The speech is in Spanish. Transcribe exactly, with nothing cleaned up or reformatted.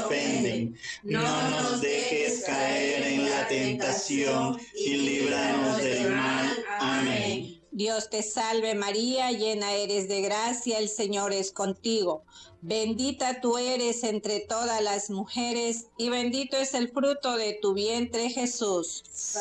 ofenden. No nos dejes caer en la tentación y líbranos del mal. Amén. Dios te salve María, llena eres de gracia, el Señor es contigo. Bendita tú eres entre todas las mujeres y bendito es el fruto de tu vientre, Jesús.